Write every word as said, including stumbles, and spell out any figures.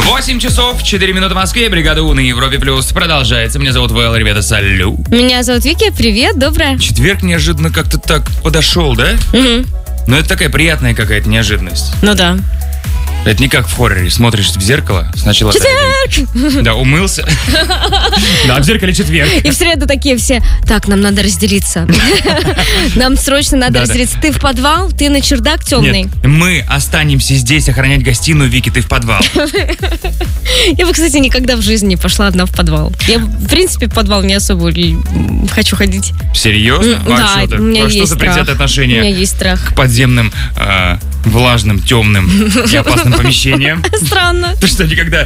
восемь часов, четыре минуты в Москве, бригада У на Европе Плюс продолжается. Меня зовут Вэл, ребята, салют. Меня зовут Вики, привет, доброе. Четверг неожиданно как-то так подошел, да? Угу. Но это такая приятная какая-то неожиданность. Ну да. Это не как в хорроре. Смотришь в зеркало, сначала... Четверг! Да, умылся. Да, в зеркале четверг. И в среду такие все, так, нам надо разделиться. Нам срочно надо Да-да. разделиться. Ты в подвал, ты на чердак темный. Нет, мы останемся здесь охранять гостиную, Вики, ты в подвал. Я бы, кстати, никогда в жизни не пошла одна в подвал. Я, в принципе, в подвал не особо и хочу ходить. Серьезно? М, А да, что, так? у меня А что есть за страх. предвзятое У меня отношение есть страх. к подземным, э, влажным, темным и опасным помещениям? Странно. Ты что, никогда